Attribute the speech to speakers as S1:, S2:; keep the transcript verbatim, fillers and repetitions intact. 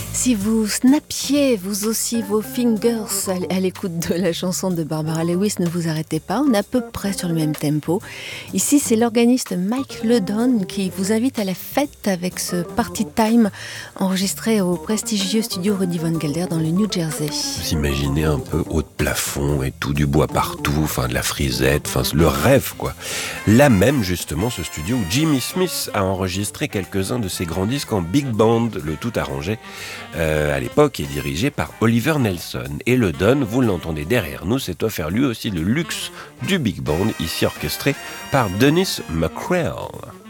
S1: Si vous snappiez vous aussi vos fingers à l'écoute de la chanson de Barbara Lewis, ne vous arrêtez pas, on est à peu près sur le même tempo. Ici, c'est l'organiste Mike Ledon qui vous invite à la fête avec ce Party Time enregistré au prestigieux studio Rudy Von Gelder dans le New Jersey.
S2: Vous imaginez un peu haut de plafond et tout, du bois partout, enfin de la frisette, enfin le rêve quoi. Là même justement ce studio où Jimmy Smith a enregistré quelques-uns de ses grands disques en big band, le tout arrangé euh, à l'époque et dirigé par Oliver Nelson. Et le Don, vous l'entendez derrière nous, s'est offert lui aussi le luxe du big band, ici orchestré par Dennis McCrell.